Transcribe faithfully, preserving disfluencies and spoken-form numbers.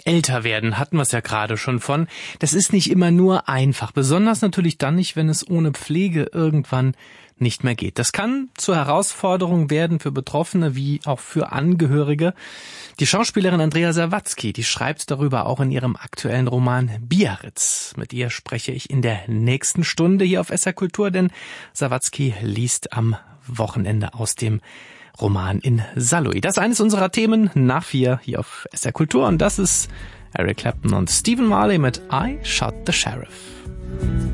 Älter werden, hatten wir es ja gerade schon von. Das ist nicht immer nur einfach, besonders natürlich dann nicht, wenn es ohne Pflege irgendwann nicht mehr geht. Das kann zur Herausforderung werden für Betroffene wie auch für Angehörige. Die Schauspielerin Andrea Sawatzki, die schreibt darüber auch in ihrem aktuellen Roman Biarritz. Mit ihr spreche ich in der nächsten Stunde hier auf S R Kultur, denn Sawatzki liest am Wochenende aus dem Roman in Saarlouis. Das ist eines unserer Themen nach vier hier auf S R Kultur und das ist Eric Clapton und Stephen Marley mit I Shot the Sheriff.